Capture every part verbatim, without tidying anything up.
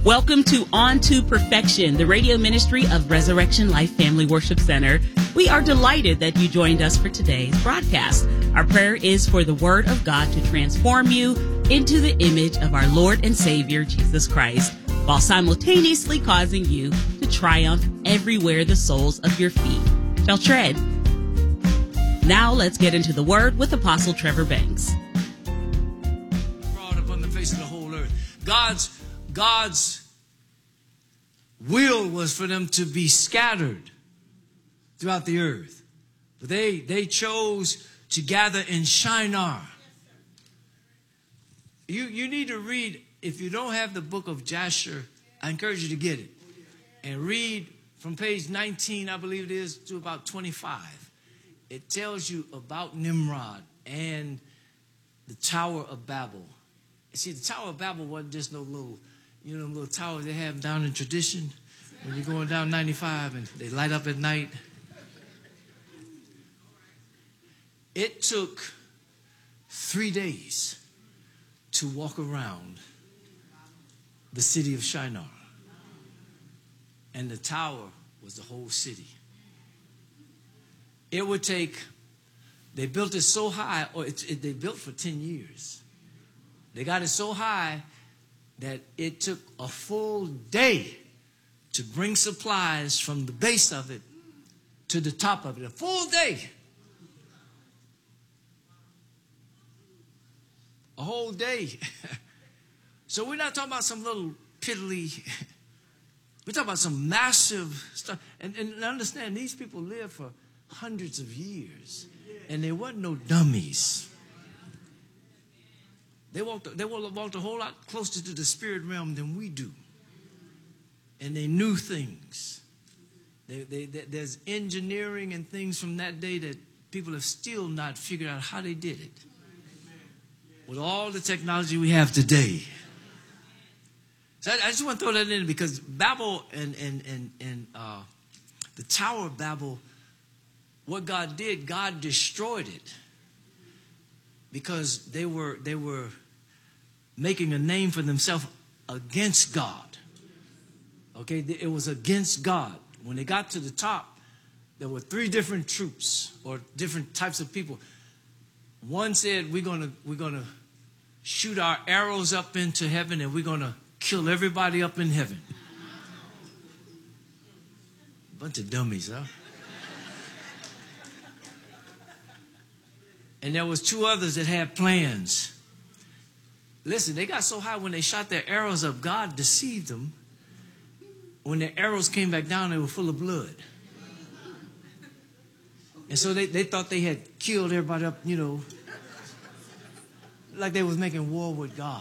Welcome to On to Perfection, the radio ministry of Resurrection Life Family Worship Center. We are delighted that you joined us for today's broadcast. Our prayer is for the Word of God to transform you into the image of our Lord and Savior, Jesus Christ, while simultaneously causing you to triumph everywhere the soles of your feet shall tread. Now let's get into the Word with Apostle Trevor Banks. Brought upon the face of the whole earth. God's God's will was for them to be scattered throughout the earth. But they, they chose to gather in Shinar. You, you need to read, if you don't have the book of Jasher, I encourage you to get it. And read from page nineteen, I believe it is, to about twenty-five. It tells you about Nimrod and the Tower of Babel. See, the Tower of Babel wasn't just no little, you know, little towers they have down in tradition when you're going down ninety-five and they light up at night. It took three days to walk around the city of Shinar. And the tower was the whole city. It would take, they built it so high, or it, it, they built for ten years. They got it so high that it took a full day to bring supplies from the base of it to the top of it. A full day. A whole day. So we're not talking about some little piddly, we're talking about some massive stuff. And, and understand, these people lived for hundreds of years. And they weren't no dummies. They walked, they walked a whole lot closer to the spirit realm than we do. And they knew things. They, they, they, there's engineering and things from that day that people have still not figured out how they did it. With all the technology we have today. So I, I just want to throw that in because Babel and, and, and, and uh, the Tower of Babel, what God did, God destroyed it. Because they were, they were making a name for themselves against God. Okay, it was against God. When they got to the top, there were three different troops or different types of people. One said, we're gonna we're gonna shoot our arrows up into heaven and we're gonna kill everybody up in heaven. Bunch of dummies, huh? And there was two others that had plans. Listen, they got so high when they shot their arrows up, God deceived them. When their arrows came back down, they were full of blood. And so they, they thought they had killed everybody up, you know, like they was making war with God.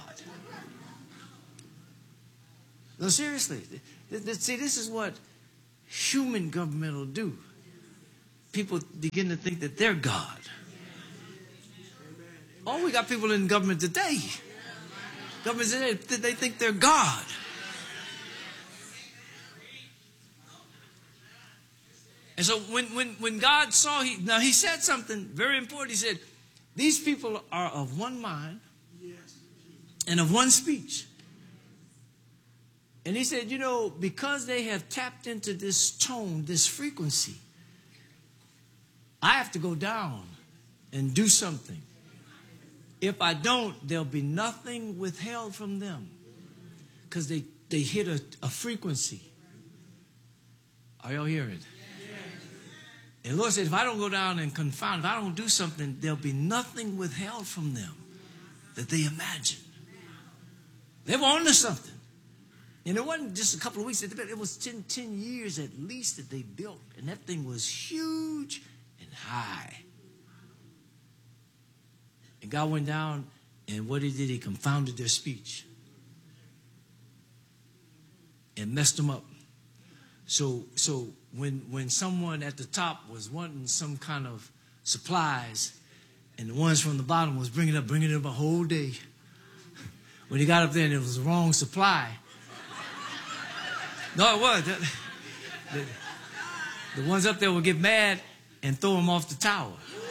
No, seriously. See, this is what human government will do. People begin to think that they're God. Oh, we got people in government today. Government today, they think they're God. And so when, when, when God saw, he, now he said something very important. He said, these people are of one mind and of one speech. And he said, you know, because they have tapped into this tone, this frequency, I have to go down and do something. If I don't, there'll be nothing withheld from them. Because they, they hit a, a frequency. Are y'all hearing? And the Lord said, if I don't go down and confound, if I don't do something, there'll be nothing withheld from them that they imagine. They were on to something. And it wasn't just a couple of weeks. It was ten, ten years at least that they built. And that thing was huge and high. And God went down, and what he did, he confounded their speech. And messed them up. So, so when, when someone at the top was wanting some kind of supplies, and the ones from the bottom was bringing it up, bringing it up a whole day. When he got up there and it was the wrong supply. No, it was. The, the, the ones up there would get mad and throw them off the tower.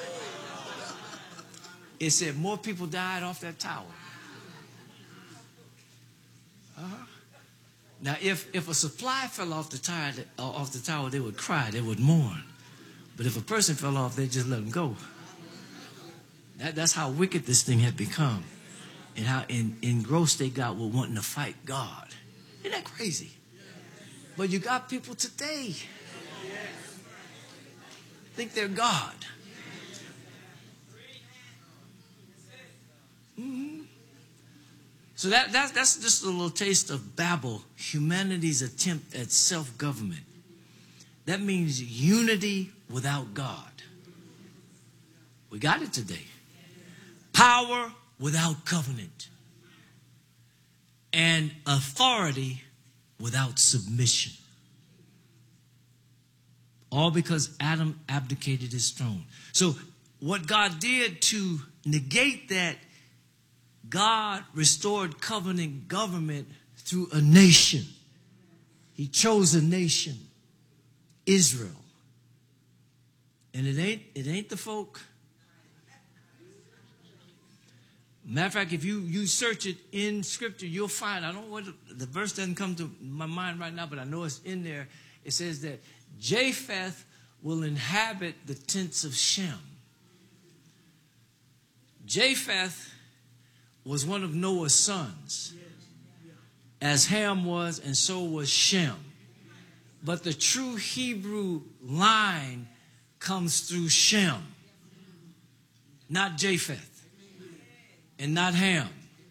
It said more people died off that tower. Uh-huh. Now, if, if a supply fell off the, tower, off the tower, they would cry, they would mourn. But if a person fell off, they just let them go. That, that's how wicked this thing had become. And how in, engrossed they got with wanting to fight God. Isn't that crazy? But you got people today think they're God. Mm-hmm. So that, that, that's just a little taste of Babel, humanity's attempt at self-government. That means unity without God. We got it today. Power without covenant. And authority without submission. All because Adam abdicated his throne. So what God did to negate that, God restored covenant government through a nation. He chose a nation, Israel. And it ain't, it ain't the folk. Matter of fact, if you, you search it in Scripture, you'll find, I don't know what, the verse doesn't come to my mind right now, but I know it's in there. It says that Japheth will inhabit the tents of Shem. Japheth was one of Noah's sons, as Ham was, and so was Shem. But the true Hebrew line comes through Shem, not Japheth. And not Ham.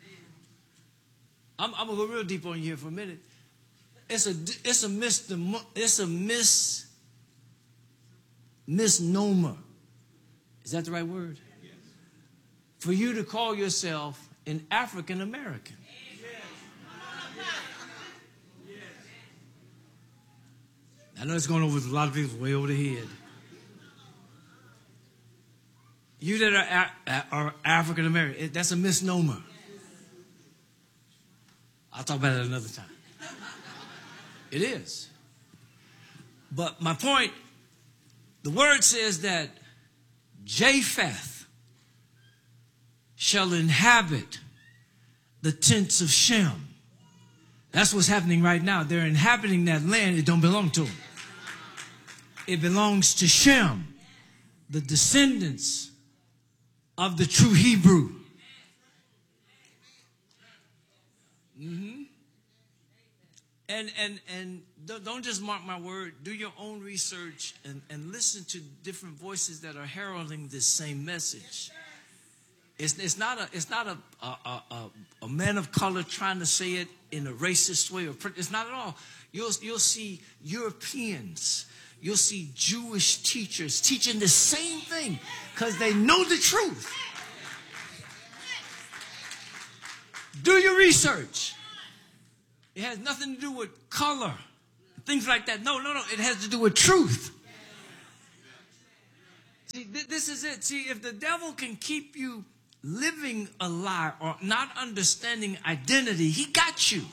I'm, I'm going to go real deep on you here for a minute. It's a, it's a, mis, it's a mis, misnomer. Is that the right word? Yes. For you to call yourself an African American. Yes. I know it's going over with a lot of people way over the head. You that are, are African American, that's a misnomer. I'll talk about it another time. It is. But my point, the word says that Japheth shall inhabit the tents of Shem. That's what's happening right now. They're inhabiting that land. It don't belong to them. It belongs to Shem, the descendants of the true Hebrew. Mm-hmm. And and and don't just mark my word. Do your own research and, and listen to different voices that are heralding this same message. It's it's not a it's not a a, a, a man of color trying to say it in a racist way. Or it's not at all. You'll you'll see Europeans. You'll see Jewish teachers teaching the same thing because they know the truth. Do your research. It has nothing to do with color, things like that. No, no, no. It has to do with truth. See, th- this is it. See, if the devil can keep you living a lie or not understanding identity, he got you.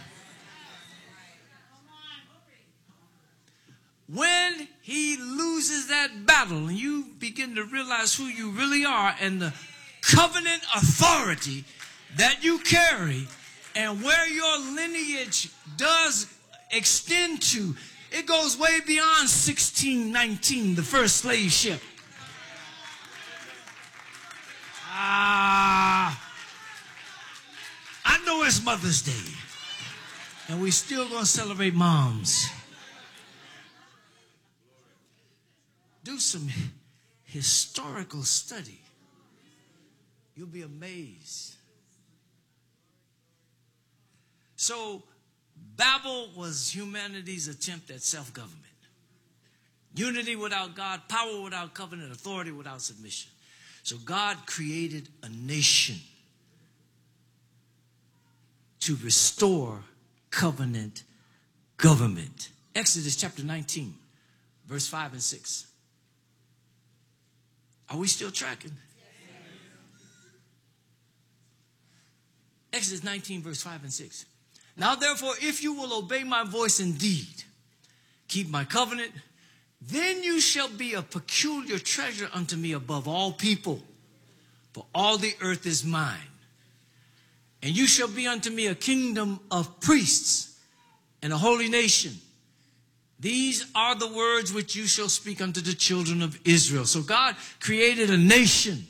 When he loses that battle and you begin to realize who you really are and the covenant authority that you carry and where your lineage does extend to, it goes way beyond sixteen nineteen, the first slave ship. Ah, I know it's Mother's Day and we still gonna celebrate moms. Do some historical study. You'll be amazed. So, Babel was humanity's attempt at self-government. Unity without God, power without covenant, authority without submission. So God created a nation to restore covenant government. Exodus chapter nineteen, verse five and six. Are we still tracking? Exodus nineteen, verse five and six. Now, therefore, if you will obey my voice indeed, keep my covenant, then you shall be a peculiar treasure unto me above all people, for all the earth is mine. And you shall be unto me a kingdom of priests and a holy nation. These are the words which you shall speak unto the children of Israel. So God created a nation,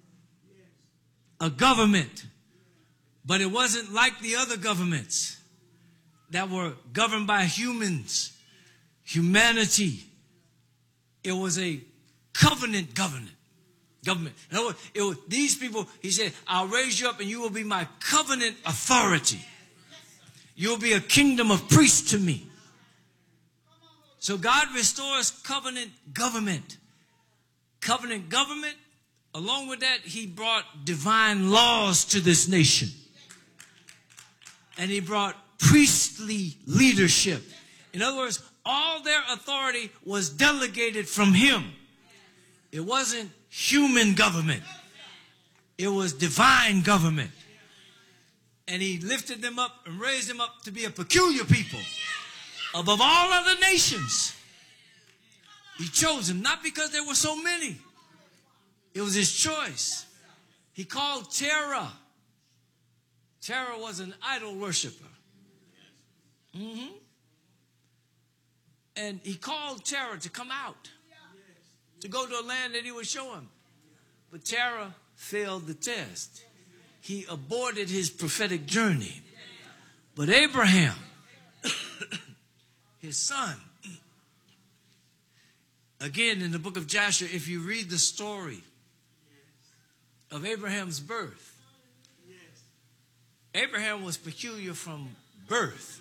a government, but it wasn't like the other governments that were governed by humans, humanity. It was a covenant government. Government. In other words, it was these people, he said, I'll raise you up and you will be my covenant authority. You'll be a kingdom of priests to me. So God restores covenant government. Covenant government, along with that, he brought divine laws to this nation. And he brought priestly leadership. In other words, all their authority was delegated from him. It wasn't human government. It was divine government. And he lifted them up and raised them up to be a peculiar people above all other nations. He chose them not because there were so many. It was his choice. He called Terah. Terah was an idol worshiper. Mm-hmm. And he called Terah to come out, to go to a land that he would show him. But Terah failed the test. He aborted his prophetic journey. But Abraham, his son, again in the book of Joshua, if you read the story of Abraham's birth, Abraham was peculiar from birth.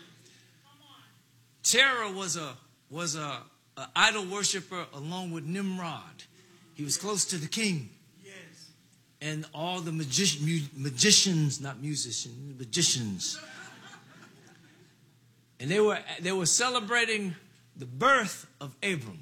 Terah was a was a, a idol worshiper along with Nimrod. He was close to the king. And all the magi- mu- magicians, not musicians, magicians. And they were they were celebrating the birth of Abram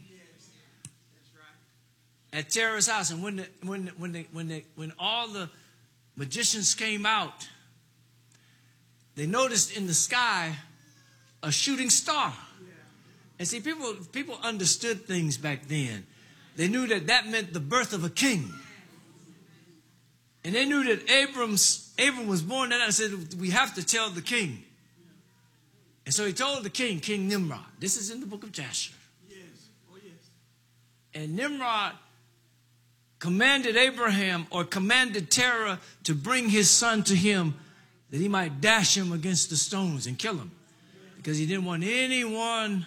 at Terah's house. And when the, when the, when they, when they, when all the magicians came out, they noticed in the sky a shooting star. And see, people people understood things back then. They knew that that meant the birth of a king. And they knew that Abram's, Abram was born that night and said, we have to tell the king. And so he told the king, King Nimrod. This is in the book of Joshua. Yes. Oh, yes. And Nimrod commanded Abraham or commanded Terah to bring his son to him that he might dash him against the stones and kill him. Because he didn't want anyone,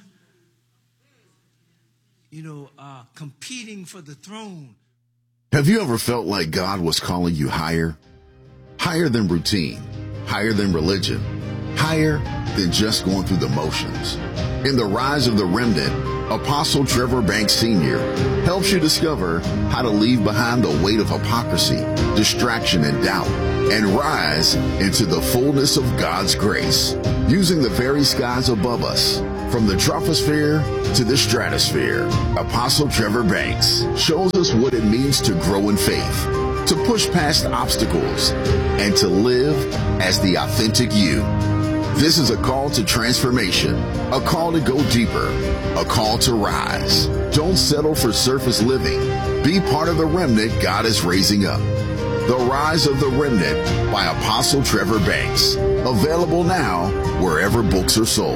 you know, uh, competing for the throne. Have you ever felt like God was calling you higher? Higher than routine, higher than religion, higher than just going through the motions. In The Rise of the Remnant, Apostle Trevor Banks Senior helps you discover how to leave behind the weight of hypocrisy, distraction, and doubt, and rise into the fullness of God's grace, using the very skies above us. From the troposphere to the stratosphere, Apostle Trevor Banks shows us what it means to grow in faith, to push past obstacles, and to live as the authentic you. This is a call to transformation, a call to go deeper, a call to rise. Don't settle for surface living. Be part of the remnant God is raising up. The Rise of the Remnant by Apostle Trevor Banks. Available now wherever books are sold.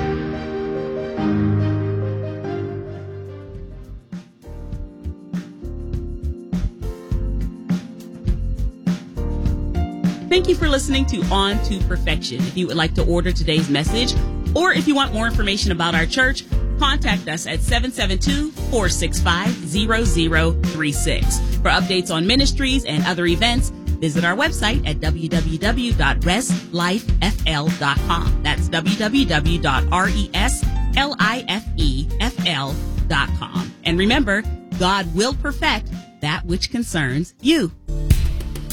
Thank you for listening to On to Perfection. If you would like to order today's message, or if you want more information about our church, contact us at seven seven two, four six five, zero zero three six. For updates on ministries and other events, visit our website at w w w dot res life f l dot com. That's w w w dot res life f l dot com. And remember, God will perfect that which concerns you.